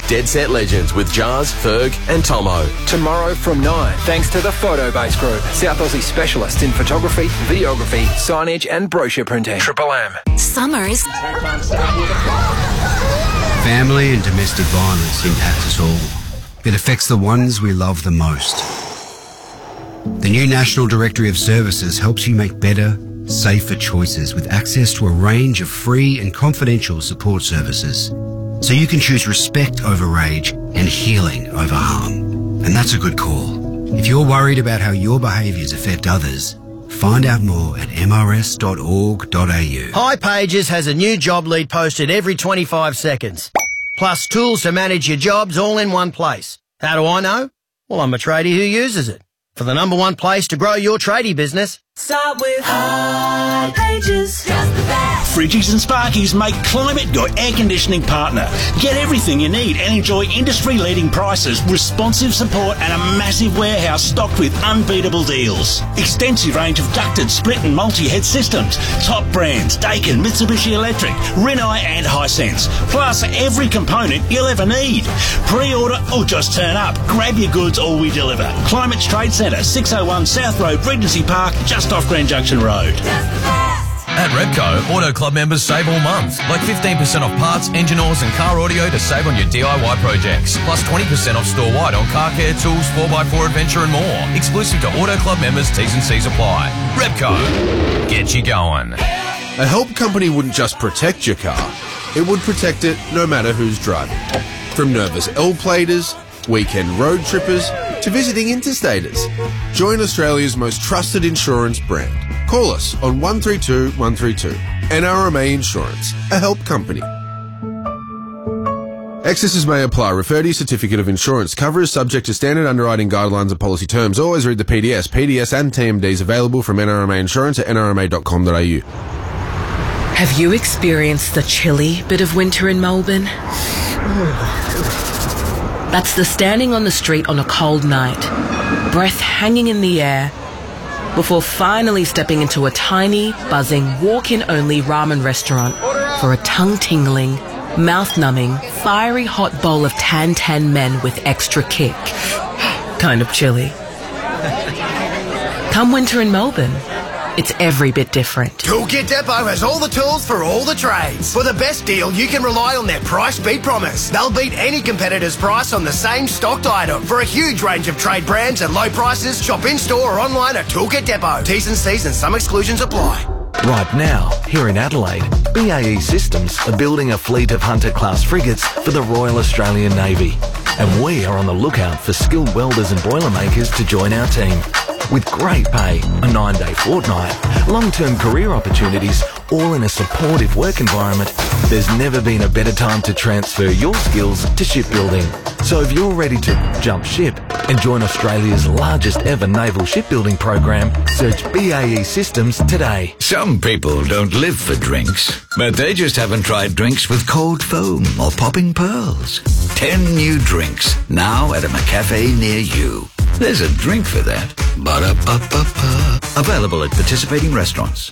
Dead Set Legends with Jars, Ferg and Tomo. Tomorrow from 9, thanks to the Photobase Group, South Aussie specialists in photography, videography, signage and brochure printing. Triple M. Summer is... Family and domestic violence impacts us all. It affects the ones we love the most. The new National Directory of Services helps you make better, safer choices with access to a range of free and confidential support services. So you can choose respect over rage and healing over harm. And that's a good call. If you're worried about how your behaviours affect others, find out more at mrs.org.au. hipages has a new job lead posted every 25 seconds. Plus tools to manage your jobs all in one place. How do I know? Well, I'm a tradie who uses it. For the number one place to grow your tradie business, start with hipages. Just the best. Fridgies and Sparkies make Climate your air conditioning partner. Get everything you need and enjoy industry-leading prices, responsive support and a massive warehouse stocked with unbeatable deals. Extensive range of ducted, split and multi-head systems. Top brands, Daikin, Mitsubishi Electric, Rinnai and Hisense. Plus every component you'll ever need. Pre-order or just turn up. Grab your goods or we deliver. Climate's Trade Centre, 601 South Road, Regency Park, just off Grand Junction Road. At Repco, Auto Club members save all month. Like 15% off parts, engine oils and car audio to save on your DIY projects. Plus 20% off store-wide on car care, tools, 4x4 adventure and more. Exclusive to Auto Club members, T's and C's apply. Repco, get you going. A help company wouldn't just protect your car, it would protect it no matter who's driving. From nervous L-platers, weekend road trippers, to visiting interstaters. Join Australia's most trusted insurance brand. Call us on 132 132. NRMA Insurance, a help company. Excesses may apply. Refer to your certificate of insurance. Cover is subject to standard underwriting guidelines and policy terms. Always read the PDS. PDS and TMDs available from NRMA Insurance at nrma.com.au. Have you experienced the chilly bit of winter in Melbourne? That's the standing on the street on a cold night, breath hanging in the air, before finally stepping into a tiny, buzzing, walk-in-only ramen restaurant for a tongue-tingling, mouth-numbing, fiery hot bowl of tan men with extra kick. Kind of chilly. Come winter in Melbourne, it's every bit different. Toolkit Depot has all the tools for all the trades. For the best deal, you can rely on their price beat promise. They'll beat any competitor's price on the same stocked item. For a huge range of trade brands and low prices, shop in-store or online at Toolkit Depot. T's and C's and some exclusions apply. Right now, here in Adelaide, BAE Systems are building a fleet of Hunter-class frigates for the Royal Australian Navy. And we are on the lookout for skilled welders and boilermakers to join our team. With great pay, a 9-day fortnight, long-term career opportunities, all in a supportive work environment, there's never been a better time to transfer your skills to shipbuilding. So if you're ready to jump ship and join Australia's largest ever naval shipbuilding program, search BAE Systems today. Some people don't live for drinks, but they just haven't tried drinks with cold foam or popping pearls. 10 new drinks, now at a McCafe near you. There's a drink for that. Ba-da-ba-ba-ba. Available at participating restaurants.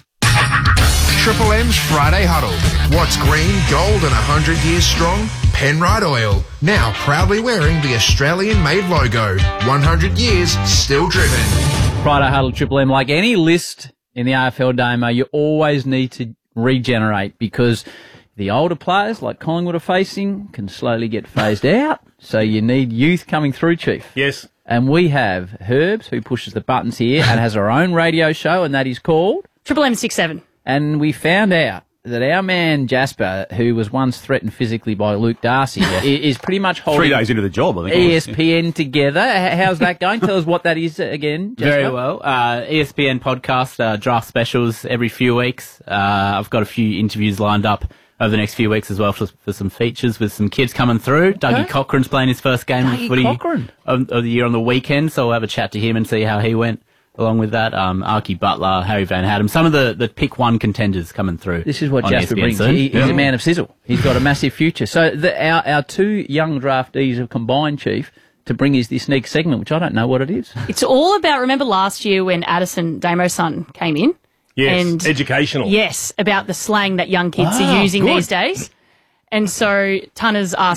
Triple M's Friday Huddle. What's green, gold and 100 years strong? Penrite Oil. Now proudly wearing the Australian-made logo. 100 years, still driven. Friday Huddle, Triple M. Like any list in the AFL Damo, you always need to regenerate because the older players, like Collingwood are facing, can slowly get phased out. So you need youth coming through, Chief. Yes. And we have Herbs, who pushes the buttons here and has her own radio show, and that is called Triple M 6-7. And we found out that our man Jasper, who was once threatened physically by Luke Darcy, is pretty much holding 3 days into the job, I think. ESPN together. How's that going? Tell us what that is again, Jasper. Very well. ESPN podcast, draft specials every few weeks. I've got a few interviews lined up over the next few weeks as well for some features with some kids coming through. Dougie Cochran's playing his first game of footy of the year on the weekend, so we'll have a chat to him and see how he went. Along with that, Archie Butler, Harry Van Hatten, some of the pick one contenders coming through. This is what Jasper brings. He's a man of sizzle. He's got a massive future. So our two young draftees have combined, Chief, to bring us this next segment, which I don't know what it is. It's all about, remember last year when Addison, Damo's son, came in? Yes, and educational. Yes, about the slang that young kids are using these days. And so Tunners asked if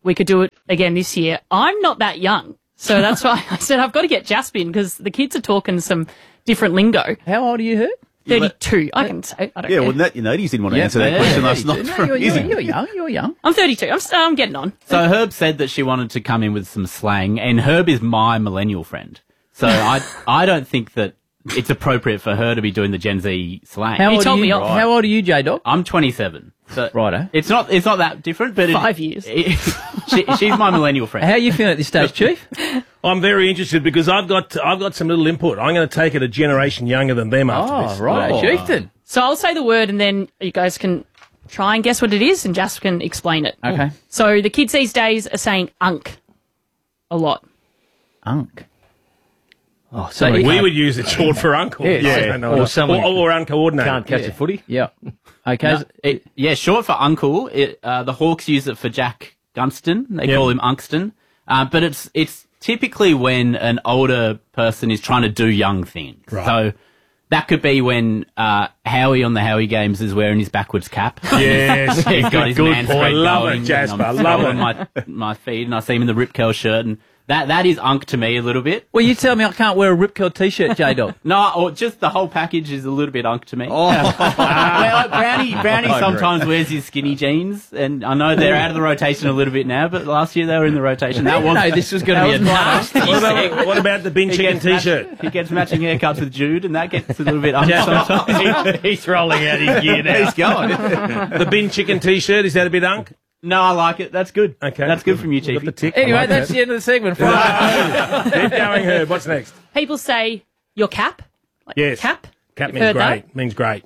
we could do it again this year. I'm not that young, so that's why I said I've got to get Jasp in because the kids are talking some different lingo. How old are you, Herb? 32. I can say. I don't care. Well, Nat, you didn't want to answer that question last night. No, you're young. You're young. I'm 32. I'm getting on. So Herb said that she wanted to come in with some slang, and Herb is my millennial friend. So I don't think that it's appropriate for her to be doing the Gen Z slang. How old are you, J-Dog? I'm 27. So Righto. It's not that different, but 5 years. She's my millennial friend. How are you feeling at this stage, Chief? I'm very interested because I've got some little input. I'm going to take it a generation younger than them after this. Right, Chieftain. So I'll say the word and then you guys can try and guess what it is and Jasp can explain it. Okay. So the kids these days are saying unk a lot. Unk. Oh, so we would use it short for uncle. Or someone or uncoordinated. Can't catch a footy. Yeah. Okay. Short for uncle. The Hawks use it for Jack Gunston. They call him Unkston. But it's typically when an older person is trying to do young things. Right. So that could be when Howie on the Howie games is wearing his backwards cap. Yes. He's got his Good man boy. spread Love going, it, Jasper. and I'm Love scrolling my feed and I see him in the Rip Curl shirt and that is unk to me a little bit. Well, you tell me I can't wear a Rip Curl t-shirt, J-Dog. No, or just the whole package is a little bit unk to me. Well, Brownie sometimes wears his skinny jeans, and I know they're out of the rotation a little bit now, but last year they were in the rotation. This was going to be a nasty What about the bin chicken t-shirt? He gets matching haircuts with Jude, and that gets a little bit unk sometimes. He's rolling out his gear now. He's going. The bin chicken t-shirt, is that a bit unk? No, I like it. That's good. Okay. That's good from you, Chief. Anyway, that's the end of the segment. Keep going, Herb. What's next? People say your cap. Like Yes. Cap. Cap You've means heard great. that? Means great.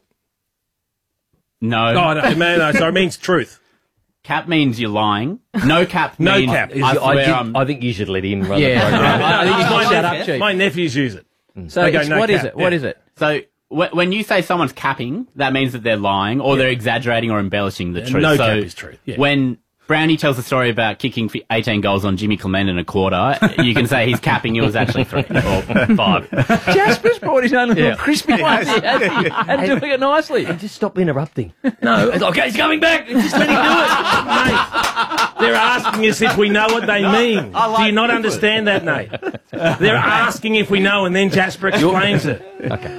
No. Oh, no, sorry, it means truth. Cap means you're lying. No cap No means cap. I think you should let him run the program. I think you should shut up, Chief. My nephews use it. So They go, it's- no what is cap. it? What is it? So when you say someone's capping, that means that they're lying or they're exaggerating or embellishing the truth. No so cap is truth. Yeah. When Brownie tells a story about kicking 18 goals on Jimmy Clement in a quarter, you can say he's capping. It was actually 3 or 5. Jasper's brought his own little crispy one and doing it nicely. And just stop interrupting. No. Okay, he's coming back. Just let him do it. Mate, they're asking us if we know what they mean. Do you not understand that, Nate? They're asking if we know, and then Jasper explains it. Okay.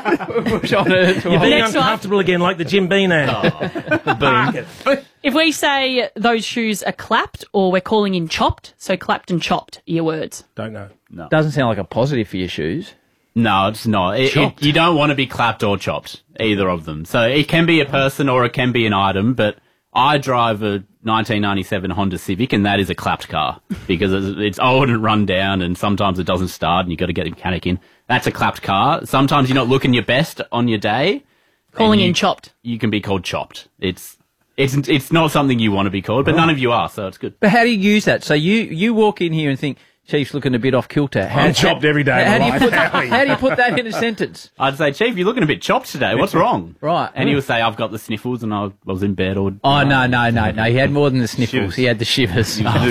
You're being uncomfortable again like the Jim Beam ad. If we say those shoes are clapped or we're calling in chopped, so clapped and chopped are your words. Don't know. No. Doesn't sound like a positive for your shoes. No, it's not. You don't want to be clapped or chopped, either of them. So it can be a person or it can be an item, but I drive a 1997 Honda Civic, and that is a clapped car because it's old and run down, and sometimes it doesn't start, and you've got to get the mechanic in. That's a clapped car. Sometimes you're not looking your best on your day. Calling in chopped. You can be called chopped. It's not something you want to be called, but none of you are, so it's good. But how do you use that? So you walk in here and think, Chief's looking a bit off kilter. I'm chopped every day. How do you put that in a sentence? I'd say, Chief, you're looking a bit chopped today. What's wrong? Right. And he would say, I've got the sniffles and I was in bed. Or Oh, no. He had more than the sniffles. He had the shivers.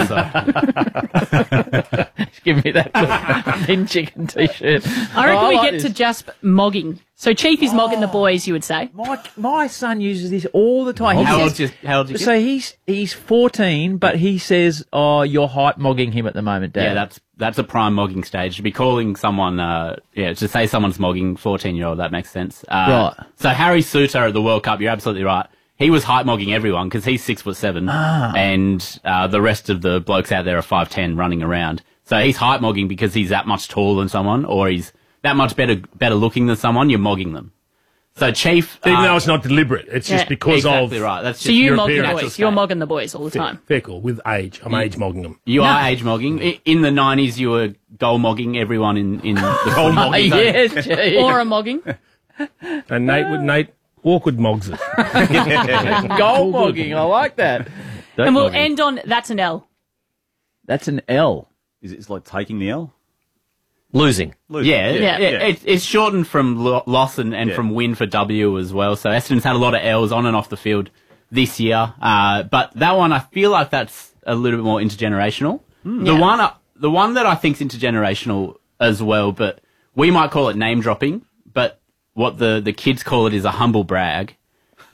Give me that thin chicken t-shirt. I reckon we like get this. to Jasp mogging. So Chief is mogging the boys, you would say. My son uses this all the time. How old you get? So he's 14, but he says, "Oh, you're hype mogging him at the moment, Dad." Yeah, that's a prime mogging stage. To be calling someone, to say someone's mogging 14-year-old, that makes sense. Right. So Harry Suter at the World Cup, you're absolutely right. He was hype mogging everyone because he's 6'7", and the rest of the blokes out there are 5'10", running around. So he's hype mogging because he's that much taller than someone, or he's that much better looking than someone. You're mogging them. So Chief, even though it's not deliberate, it's just because exactly right. That's So just you your mog the appearance. boys. You're mogging the boys all the time. Fair call. With age. I'm age mogging them. You are age mogging. In the 90s, you were goal mogging everyone in the Goal mogging. Yes, gee. Or a mogging. And Nate awkward mogs it. Goal mogging. I like that. And we'll end on that's an L. That's an L. It's like taking the L? Losing. Yeah. Yeah. It's shortened from loss and from win for W as well. So Essendon's had a lot of L's on and off the field this year. But that one, I feel like that's a little bit more intergenerational. The one that I think's intergenerational as well, but we might call it name dropping, but what the kids call it is a humble brag.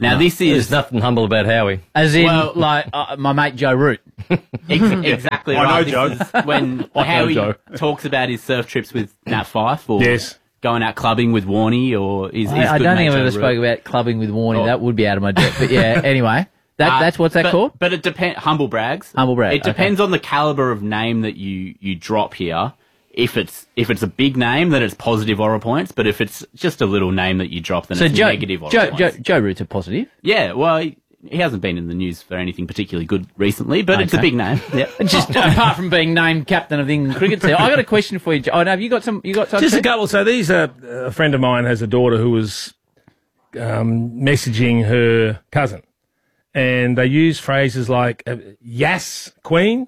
Now, this There's is... nothing humble about Howie. As in, my mate Joe Root. Exactly I right. know This Joe. is when I know Howie Joe. talks about his surf trips with Nat Fife or Yes. going out clubbing with Warnie or his I good don't mate think I've Joe ever Root. spoke about clubbing with Warnie. Oh. That would be out of my depth. But yeah, anyway. That's what's that but, called? But it depends. Humble brags. Humble brag. It depends on the caliber of name that you drop here. If it's a big name, then it's positive aura points. But if it's just a little name that you drop, then it's negative aura points. Joe Root's a positive. Yeah, well, he hasn't been in the news for anything particularly good recently, but it's a big name. Yeah. Just apart from being named captain of the England cricket team, I got a question for you. Joe. Oh, no, have you got some? Just a couple. So these are a friend of mine has a daughter who was messaging her cousin, and they use phrases like "Yas Queen,"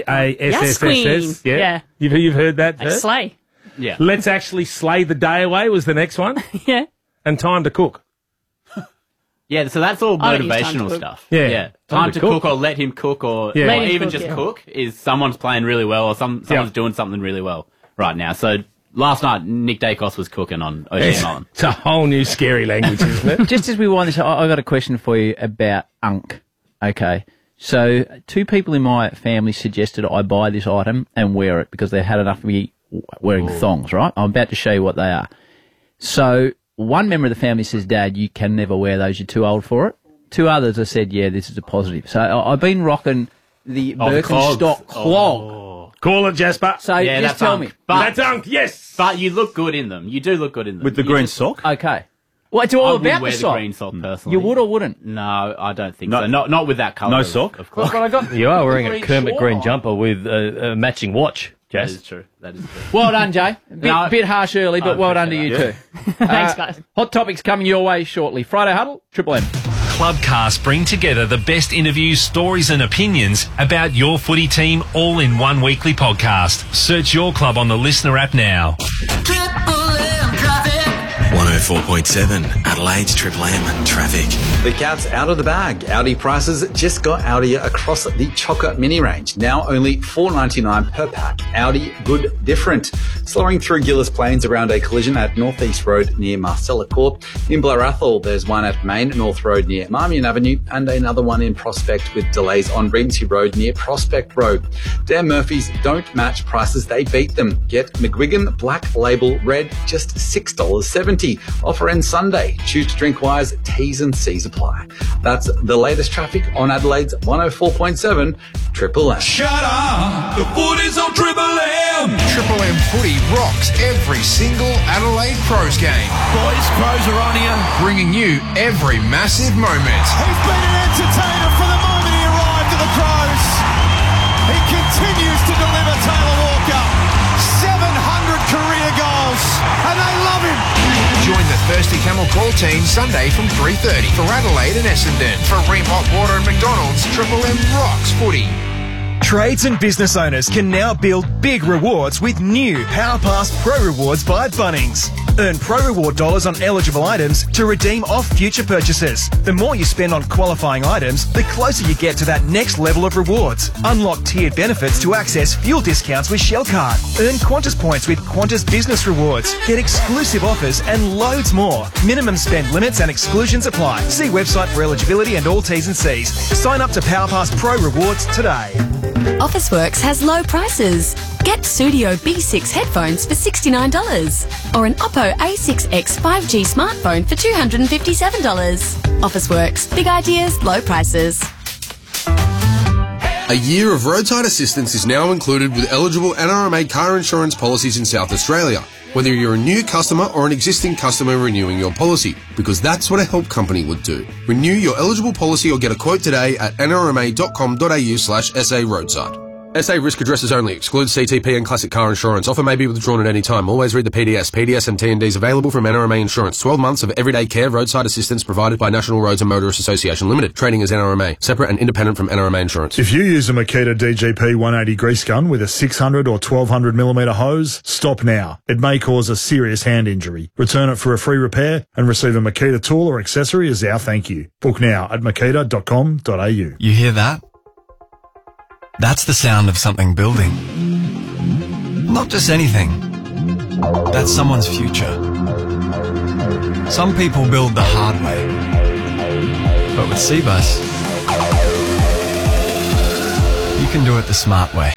YASSS. Yeah. You've heard that. Like slay. Yeah. Let's actually slay the day away was the next one. Yeah. And time to cook. Yeah, so that's all I don't use time to motivational cook. stuff. Yeah. Time to cook or let him cook or Yeah. or even just cook is someone's playing really well or someone's doing something really well right now. So last night, Nick Dacos was cooking on Ocean Island. It's a whole new scary language, isn't it? Just as we wind this, I got a question for you about Unk. Okay. So, two people in my family suggested I buy this item and wear it because they had enough of me wearing thongs, right? I'm about to show you what they are. So, one member of the family says, Dad, you can never wear those, you're too old for it. Two others have said, yeah, this is a positive. So, I've been rocking the Birkenstock clog. Call it, Jasper. So, Yeah, just that's tell Unk. me. But, That's Unk, yes! But you look good in them. You do look good in them. With the You green just- sock? Okay. Well, it's all I wouldn't about wear the the sock. green sock personally. You would or wouldn't? No, I don't think No. so. Not with that colour. No of- sock? Of course. But I got You are wearing a green Kermit short green on. jumper with a matching watch, That Jess. is true. That is true. Well done, Jay. No, Bit harsh early, but I well done to you appreciate too. Thanks, guys. Hot topics coming your way shortly. Friday Huddle, Triple M. Clubcast bring together the best interviews, stories and opinions about your footy team all in one weekly podcast. Search your club on the Listener app now. 104.7 Adelaide's Triple M traffic. The cat's out of the bag. Audi prices just got Audi across the Chocker Mini range. Now only $4.99 per pack. Audi, good, different. Slowing through Gillis Plains around a collision at North East Road near Marcella Court. In Blair Athol, there's one at Main North Road near Marmion Avenue and another one in Prospect with delays on Regency Road near Prospect Road. Dan Murphy's don't match prices, they beat them. Get McGuigan Black Label Red, just $6.70. Offer ends Sunday. Choose to drink wise, T's and C's apply. That's the latest traffic on Adelaide's 104.7 Triple M. Shut up! The footy's on Triple M! Triple M footy rocks every single Adelaide Crows game. Boys, Crows are on here. Bringing you every massive moment. He's been an entertainer from the moment he arrived at the Crows. He continues to deliver. Taylor Walker, 700 career goals, and they love him. Join the Thirsty Camel Call team Sunday from 3:30 for Adelaide and Essendon. For Ream Hot Water and McDonald's, Triple M rocks footy. Trades and business owners can now build big rewards with new PowerPass Pro Rewards by Bunnings. Earn Pro Reward dollars on eligible items to redeem off future purchases. The more you spend on qualifying items, the closer you get to that next level of rewards. Unlock tiered benefits to access fuel discounts with Shell Card. Earn Qantas points with Qantas Business Rewards. Get exclusive offers and loads more. Minimum spend limits and exclusions apply. See website for eligibility and all T's and C's. Sign up to PowerPass Pro Rewards today. Officeworks has low prices. Get Studio B6 headphones for $69 or an Oppo A6X 5G smartphone for $257. Officeworks. Big ideas, low prices. A year of roadside assistance is now included with eligible NRMA car insurance policies in South Australia, whether you're a new customer or an existing customer renewing your policy, because that's what a help company would do. Renew your eligible policy or get a quote today at nrma.com.au/SA roadside. SA risk addresses only. Excludes CTP and classic car insurance. Offer may be withdrawn at any time. Always read the PDS. PDS and T&Ds available from NRMA Insurance. 12 months of everyday care roadside assistance provided by National Roads and Motorists Association Limited. Trading as NRMA. Separate and independent from NRMA Insurance. If you use a Makita DGP 180 grease gun with a 600 or 1200mm hose, stop now. It may cause a serious hand injury. Return it for a free repair and receive a Makita tool or accessory as our thank you. Book now at makita.com.au. You hear that? That's the sound of something building. Not just anything. That's someone's future. Some people build the hard way. But with Cbus, you can do it the smart way.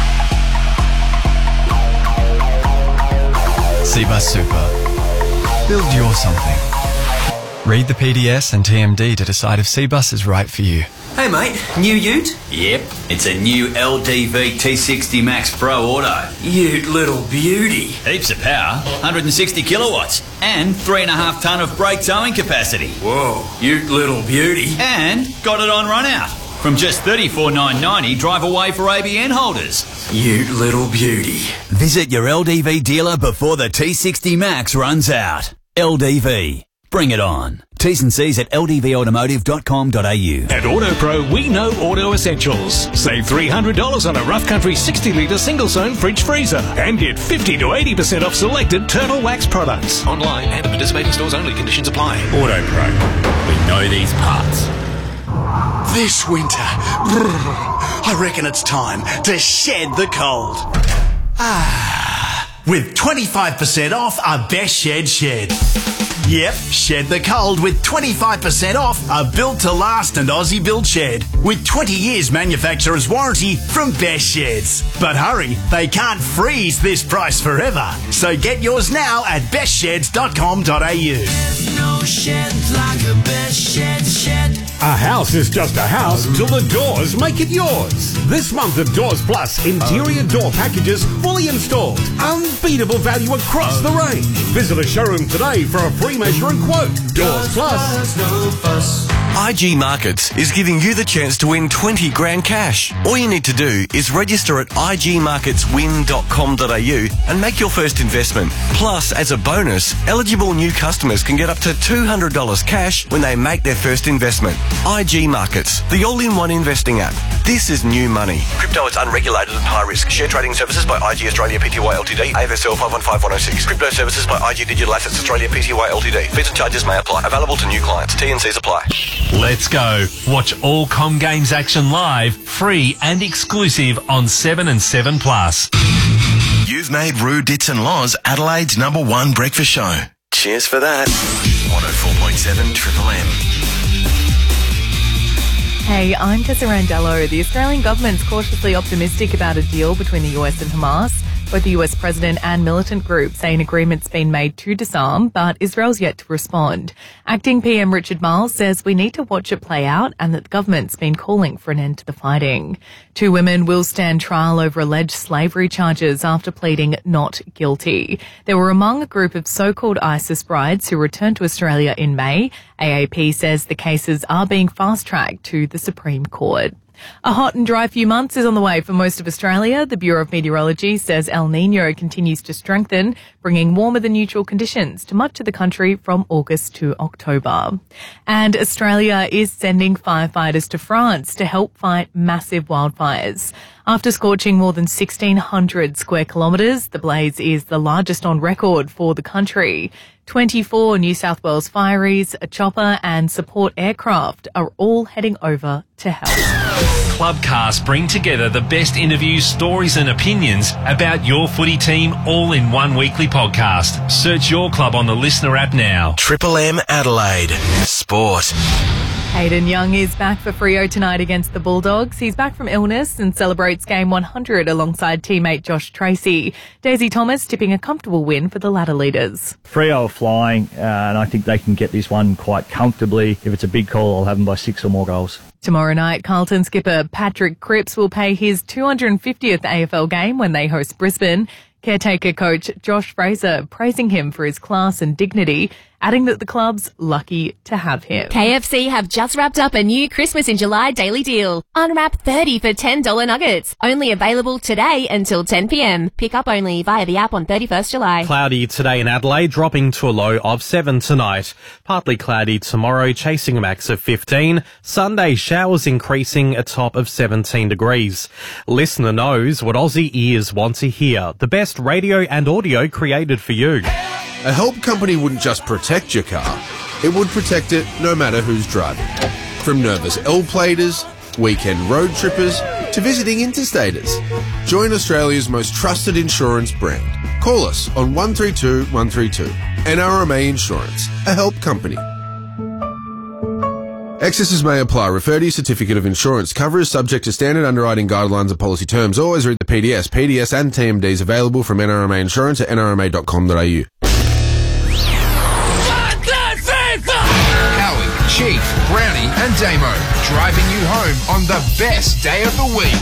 Cbus Super. Build your something. Read the PDS and TMD to decide if Cbus is right for you. Hey mate, new ute? Yep, it's a new LDV T60 Max Pro Auto. Ute little beauty. Heaps of power, 160 kilowatts, and 3.5 tonne of brake towing capacity. Whoa, ute little beauty. And got it on run out. From just $34,990 drive away for ABN holders. Ute little beauty. Visit your LDV dealer before the T60 Max runs out. LDV. Bring it on. T's and C's at ldvautomotive.com.au. At AutoPro, we know auto essentials. Save $300 on a Rough Country 60-litre single-zone fridge freezer and get 50 to 80% off selected Turtle Wax products. Online and at participating stores only. Conditions apply. AutoPro. We know these parts. This winter, I reckon it's time to shed the cold. With 25% off a Best Shed. Yep, shed the cold with 25% off a built-to-last and Aussie built shed with 20 years manufacturer's warranty from Best Sheds. But hurry, they can't freeze this price forever. So get yours now at bestsheds.com.au. No shed like a Best Shed. A house is just a house till the doors make it yours. This month of Doors Plus interior door packages fully installed. Unbeatable value across the range. Visit a showroom today for a free measure and quote. Doors Plus. IG Markets is giving you the chance to win 20 grand cash. All you need to do is register at igmarketswin.com.au and make your first investment. Plus, as a bonus, eligible new customers can get up to $200 cash when they make their first investment. IG Markets, the all-in-one investing app. This is new money. Crypto is unregulated and high risk. Share trading services by IG Australia Pty Ltd. AFSL 515106. Crypto services by IG Digital Assets Australia Pty Ltd. Fees and charges may apply. Available to new clients. T&Cs apply. Let's go. Watch all Com Games action live, free and exclusive on 7 and 7 Plus. You've made Roo Dits and Laws Adelaide's #1 breakfast show. Cheers for that. 104.7 Triple M. Hey, I'm Tessa Randello. The Australian government's cautiously optimistic about a deal between the US and Hamas. Both the US president and militant group say an agreement's been made to disarm, but Israel's yet to respond. Acting PM Richard Marles says we need to watch it play out and that the government's been calling for an end to the fighting. 2 women will stand trial over alleged slavery charges after pleading not guilty. They were among a group of so-called ISIS brides who returned to Australia in May. AAP says the cases are being fast-tracked to the Supreme Court. A hot and dry few months is on the way for most of Australia. The Bureau of Meteorology says El Niño continues to strengthen, bringing warmer than usual conditions to much of the country from August to October. And Australia is sending firefighters to France to help fight massive wildfires. After scorching more than 1,600 square kilometres, the blaze is the largest on record for the country. 24 New South Wales fireys, a chopper and support aircraft are all heading over to help. Clubcast bring together the best interviews, stories and opinions about your footy team all in one weekly podcast. Search your club on the Listener app now. Triple M Adelaide. Sport. Hayden Young is back for Freo tonight against the Bulldogs. He's back from illness and celebrates game 100 alongside teammate Josh Tracy. Daisy Thomas tipping a comfortable win for the ladder leaders. Freo are flying, and I think they can get this one quite comfortably. If it's a big call, I'll have them by 6 or more goals. Tomorrow night, Carlton skipper Patrick Cripps will pay his 250th AFL game when they host Brisbane. Caretaker coach Josh Fraser praising him for his class and dignity, adding that the club's lucky to have him. KFC have just wrapped up a new Christmas in July daily deal. Unwrap 30 for $10 nuggets. Only available today until 10 p.m. Pick up only via the app on 31st July. Cloudy today in Adelaide, dropping to a low of 7 tonight. Partly cloudy tomorrow, chasing a max of 15. Sunday, showers increasing, a top of 17 degrees. Listener knows what Aussie ears want to hear. The best radio and audio created for you. A help company wouldn't just protect your car, it would protect it no matter who's driving. From nervous L-platers, weekend road trippers, to visiting interstaters. Join Australia's most trusted insurance brand. Call us on 132 132. NRMA Insurance, a help company. Excesses may apply. Refer to your certificate of insurance. Cover is subject to standard underwriting guidelines and policy terms. Always read the PDS. PDS and TMDs available from NRMA Insurance at nrma.com.au. Howie, Chief, Brownie and Damo driving you home on the best day of the week.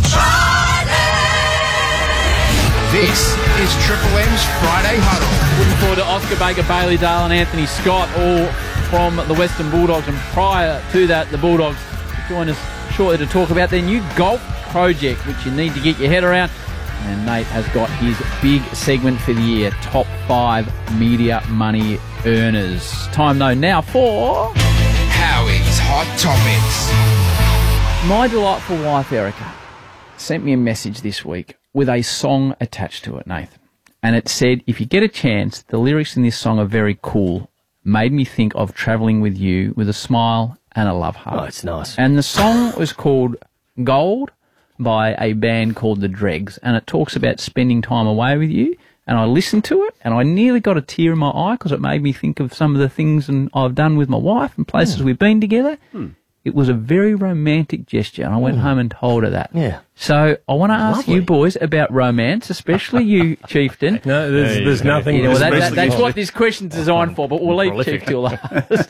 This is Triple M's Friday Huddle. Looking forward to Oscar Baker, Bailey Dale and Anthony Scott, all from the Western Bulldogs. And prior to that, the Bulldogs join us shortly to talk about their new golf project, which you need to get your head around. And Nate has got his big segment for the year, Top 5 Media Money Earners. Time, though, now for... Howie's Hot Topics. My delightful wife, Erica, sent me a message this week with a song attached to it, Nathan. And it said, if you get a chance, the lyrics in this song are very cool. Made me think of travelling with you with a smile and a love heart. Oh, it's nice. And the song was called Gold by a band called The Dregs. And it talks about spending time away with you. And I listened to it and I nearly got a tear in my eye because it made me think of some of the things I've done with my wife and places we've been together. It was a very romantic gesture, and I went home and told her that. Yeah. So I want to ask you boys about romance, especially you, Chieftain. No, there's nothing. You know, that's what this question's designed for, but we'll leave Chief till last.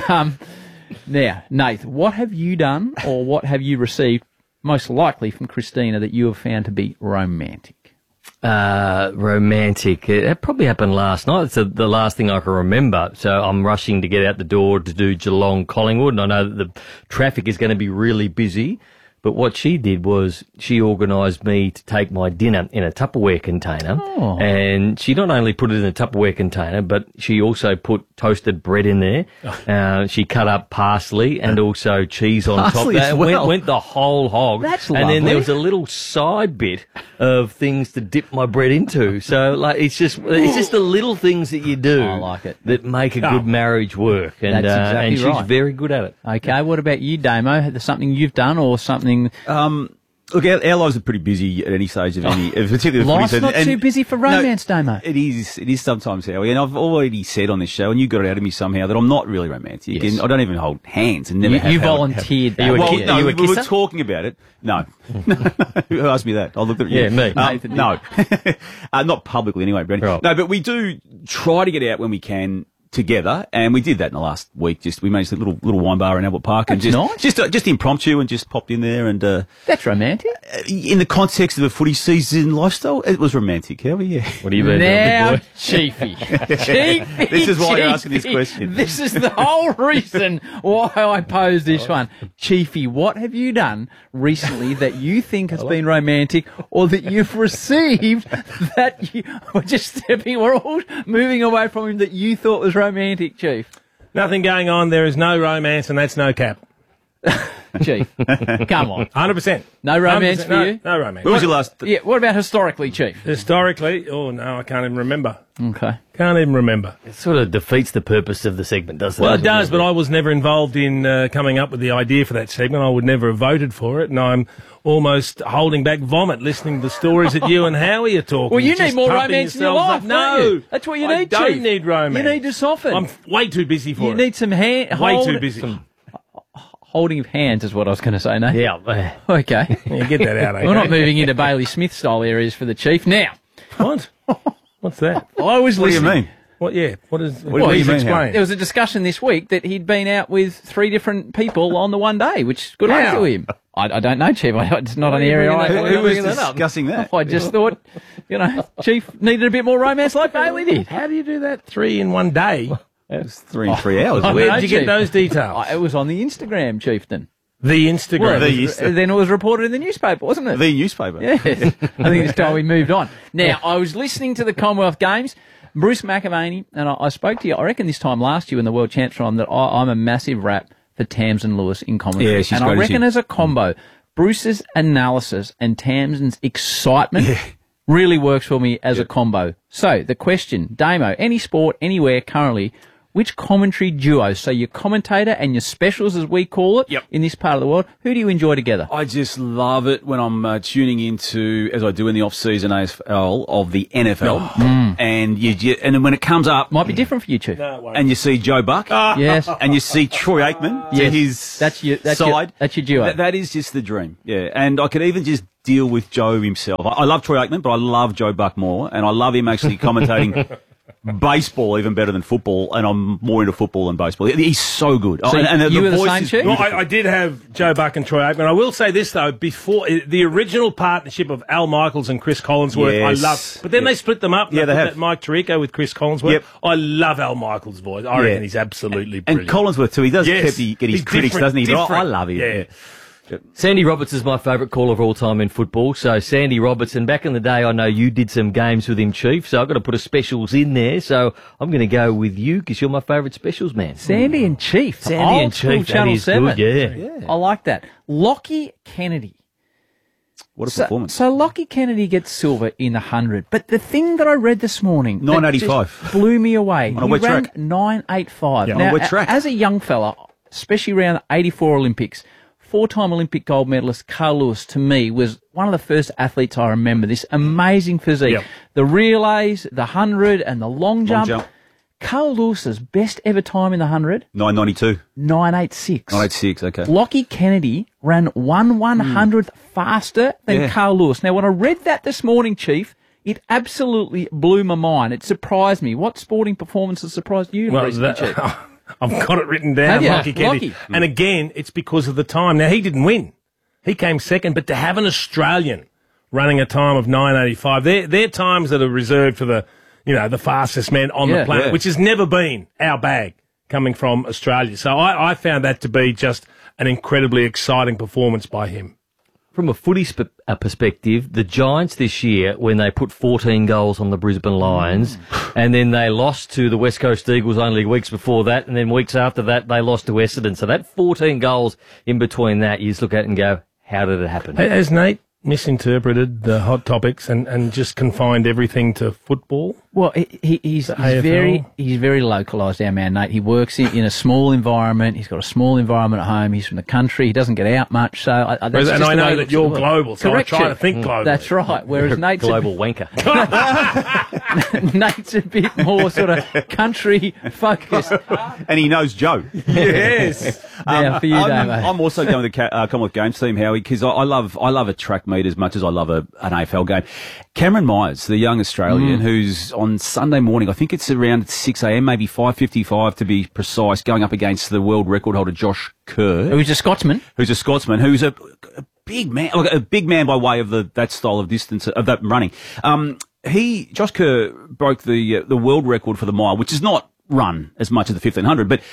Now, Nath, what have you done or what have you received, most likely from Christina, that you have found to be romantic? Romantic. It probably happened last night. It's the last thing I can remember. So I'm rushing to get out the door to do Geelong Collingwood, and I know that the traffic is going to be really busy. But what she did was she organised me to take my dinner in a Tupperware container. Oh. And she not only put it in a Tupperware container, but she also put toasted bread in there. She cut up parsley and also cheese on Parsley top. as well. Went the whole hog. That's and lovely. then there was a little side bit of things to dip my bread into. So like it's just the little things that you do I like it. that make a good marriage work. And, That's exactly and she's right. very good at it. Okay, what about you, Damo? Is there something you've done or something? Look, our lives are pretty busy at any stage of any, particularly with Life's footy. not too busy for romance, Damo. It is sometimes, Howie. And I've already said on this show, and you got it out of me somehow, that I'm not really romantic. Yes. And I don't even hold hands and never have. You volunteered that. We were talking about it. No. Who asked me that? I looked at you. Yeah, me. No. Not publicly anyway, Brandon. Right. No, but we do try to get out when we can together, and we did that in the last week. We managed a little wine bar in Albert Park, and just impromptu, and just popped in there, and that's romantic. In the context of a footy season lifestyle, it was romantic. Howie, yeah. What do you mean, now, big boy? Chiefy? Chiefy, this is why you're asking this question. This is the whole reason why I posed this one. Chiefy, what have you done recently that you think has been romantic, or that you've received that we're all moving away from him that you thought was romantic, Chief? Nothing going on. There is no romance, and that's no cap. Chief, come on. 100%. No romance for you? No romance. What was your last? Yeah, what about historically, Chief? Historically? Oh, no, I can't even remember. Okay. Can't even remember. It sort of defeats the purpose of the segment, doesn't it? Well, it does, but I was never involved in coming up with the idea for that segment. I would never have voted for it, and I'm almost holding back vomit listening to the stories that you and Howie are talking. Well, you Just need more pumping romance in your yourselves life, up. don't No. you? That's what you I need, don't Chief. need romance. You need to soften. I'm way too busy for You it. need some Way too busy. holding of hands is what I was going to say, no? Yeah. Okay. Yeah, get that out, okay? We're not moving into Bailey Smith style areas for the Chief. Now, What? What's that? I was What do you listening. mean? What? Yeah. What is? What do you mean, explain? There was a discussion this week that he'd been out with 3 different people on the one day, which good luck How? to him. I don't know, Chief. It's not an are you area bringing that- I... Who was bringing that up? discussing that? I just thought, Chief needed a bit more romance like Bailey did. How do you do that 3 in one day? It was 3 in 3 hours. I Where know, did you get Chief. those details? It was on the Instagram, Chieftain. The Instagram. Well, The then it was reported in the newspaper, wasn't it? The newspaper. Yes. I think it's time we moved on. Now, I was listening to the Commonwealth Games. Bruce McAvaney, and I spoke to you, I reckon this time last year when the World Champs were on, that I'm a massive rap for Tamsin Lewis in commentary. Yeah, she's and great, I isn't reckon she? as a combo, Bruce's analysis and Tamsin's excitement really works for me as a combo. So, the question, Damo, any sport, anywhere, currently, which commentary duo, so your commentator and your specials, as we call it, in this part of the world, who do you enjoy together? I just love it when I'm tuning into, as I do in the off-season AFL, of the NFL. And and then when it comes up... Might be different for you two. And you see Joe Buck. Yes. And you see Troy Aikman to his side. That's your duo. That is just the dream, yeah. And I could even just deal with Joe himself. I love Troy Aikman, but I love Joe Buck more, and I love him actually commentating baseball even better than football, and I'm more into football than baseball. He's so good. So you were the same too? Well, I did have Joe Buck and Troy Aikman. I will say this, though, before the original partnership of Al Michaels and Chris Collinsworth, I loved. But then they split them up. Yeah, they have. That Mike Tirico with Chris Collinsworth. Yep. I love Al Michaels' voice. I reckon he's absolutely brilliant. And Collinsworth, too. He does get his critics, doesn't he? But I love him. Yeah. Sandy Roberts is my favourite caller of all time in football. So Sandy Robertson, back in the day, I know you did some games with him, Chief. So I've got to put a specials in there. So I'm going to go with you because you're my favourite specials man. Sandy and Chief. Sandy and Chief. Channel 7. Good, yeah. I like that. Lockie Kennedy. What a performance. So Lockie Kennedy gets silver in the 100. But the thing that I read this morning... 985. Blew me away. On a wet track. 985. Yeah. Now, on a wet track. As a young fella, especially around the 84 Olympics, 4-time Olympic gold medalist Carl Lewis, to me, was one of the first athletes I remember. This amazing physique. Yep. The relays, the 100 and the long jump. Carl Lewis's best ever time in the 100? 992. 986. 986, okay. Lockie Kennedy ran 1/100th faster than Carl Lewis. Now, when I read that this morning, Chief, it absolutely blew my mind. It surprised me. What sporting performance has surprised you recently, Chief? I've got it written down, Lockie Kennedy. And again, it's because of the time. Now, he didn't win. He came second, but to have an Australian running a time of 985, they're times that are reserved for the fastest man on the planet, which has never been our bag coming from Australia. So I found that to be just an incredibly exciting performance by him. From a footy perspective, the Giants this year, when they put 14 goals on the Brisbane Lions, and then they lost to the West Coast Eagles only weeks before that, and then weeks after that, they lost to Essendon. So that 14 goals in between that, you just look at it and go, how did it happen? Has Nate misinterpreted the hot topics and just confined everything to football? Well, he's very localised, our man Nate. He works in a small environment. He's got a small environment at home. He's from the country. He doesn't get out much. So I know that you're global, so correct, I try to think global. That's right. Whereas Nate's global wanker. Nate's a bit more sort of country focused, and he knows Joe. Yes. Now for you, Damo. I'm also going with the Commonwealth Games team, Howie, because I love a track meet as much as I love an AFL game. Cameron Myers, the young Australian, who's on Sunday morning, I think it's around 6 a.m, maybe 5:55 to be precise, going up against the world record holder Josh Kerr, who's a Scotsman, who's a big man, like a big man by way of that style of distance of that running. Josh Kerr broke the world record for the mile, which is not run as much as the 1500, but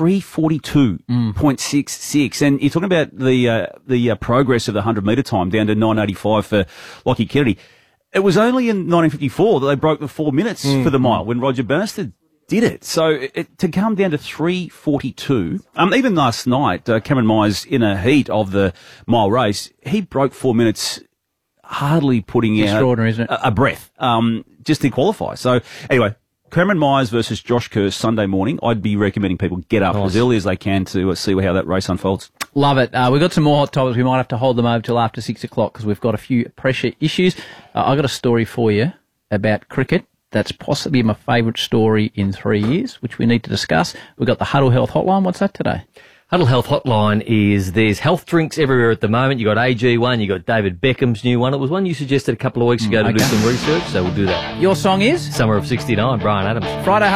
3:42.66. And you're talking about the progress of the 100-metre time down to 9:85 for Lockie Kennedy. It was only in 1954 that they broke the 4 minutes for the mile when Roger Bannister did it. So to come down to 3:42, even last night, Cameron Myers, in a heat of the mile race, he broke 4 minutes, hardly putting out isn't it? a breath, just to qualify. So anyway, Cameron Myers versus Josh Kerr Sunday morning. I'd be recommending people get up as early as they can to see how that race unfolds. Love it. We've got some more hot topics. We might have to hold them over till after 6 o'clock because we've got a few pressure issues. I've got a story for you about cricket. That's possibly my favourite story in 3 years, which we need to discuss. We've got the Huddle Health Hotline. What's that today? Huddle Health Hotline there's health drinks everywhere at the moment. You got AG1, you got David Beckham's new one. It was one you suggested a couple of weeks ago to do some research, so we'll do that. Your song is? Summer of '69, Bryan Adams. Friday